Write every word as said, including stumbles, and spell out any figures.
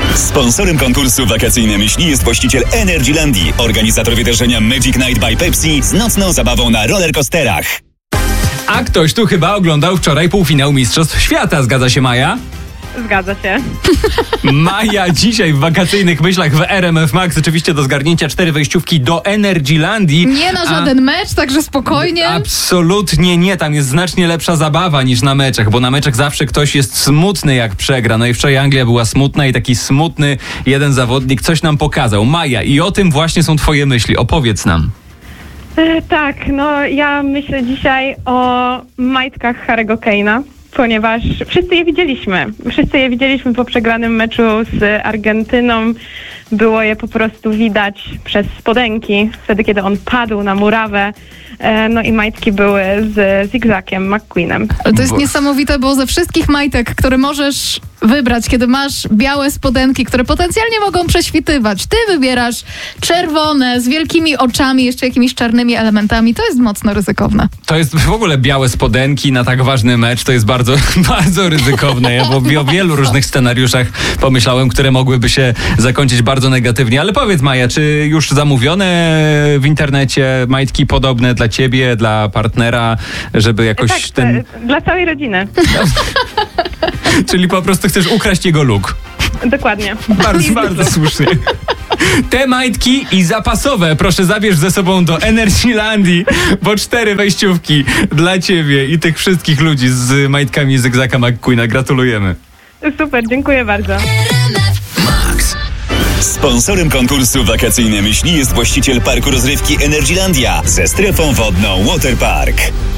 Sponsorem konkursu Wakacyjne Myśli jest właściciel Energylandii, organizator wydarzenia Magic Night by Pepsi z nocną zabawą na rollercoasterach. A ktoś tu chyba oglądał wczoraj półfinał Mistrzostw Świata, zgadza się, Maja? Zgadza się. Maja dzisiaj w Wakacyjnych Myślach w R M F Max. Oczywiście do zgarnięcia cztery wejściówki do Energylandii. Nie na żaden a... mecz, także spokojnie. Absolutnie nie. Tam jest znacznie lepsza zabawa niż na meczach, bo na meczach zawsze ktoś jest smutny, jak przegra. No i wczoraj Anglia była smutna i taki smutny jeden zawodnik coś nam pokazał. Maja, i o tym właśnie są twoje myśli. Opowiedz nam. E, tak, no ja myślę dzisiaj o majtkach Harry'ego Kane'a, ponieważ wszyscy je widzieliśmy. Wszyscy je widzieliśmy po przegranym meczu z Argentyną. Było je po prostu widać przez spodenki, wtedy kiedy on padł na murawę. No i majtki były z zigzagiem McQueenem. Ale to jest bo... niesamowite, bo ze wszystkich majtek, które możesz wybrać, kiedy masz białe spodenki, które potencjalnie mogą prześwitywać, ty wybierasz czerwone, z wielkimi oczami, jeszcze jakimiś czarnymi elementami. To jest mocno ryzykowne. To jest w ogóle białe spodenki na tak ważny mecz. To jest bardzo, bardzo ryzykowne. Ja bo o wielu różnych scenariuszach pomyślałem, które mogłyby się zakończyć bardzo negatywnie. Ale powiedz, Maja, czy już zamówione w internecie majtki podobne dla ciebie, dla partnera, żeby jakoś tak, ten... dla całej rodziny. Czyli po prostu chcesz ukraść jego look. Dokładnie. Bardzo, bardzo słusznie. Te majtki i zapasowe proszę zabierz ze sobą do Energylandii, bo cztery wejściówki dla ciebie i tych wszystkich ludzi z majtkami zygzaka McQueena. Gratulujemy. Super, dziękuję bardzo. Max. Sponsorem konkursu Wakacyjne Myśli jest właściciel parku rozrywki Energylandia ze strefą wodną Waterpark.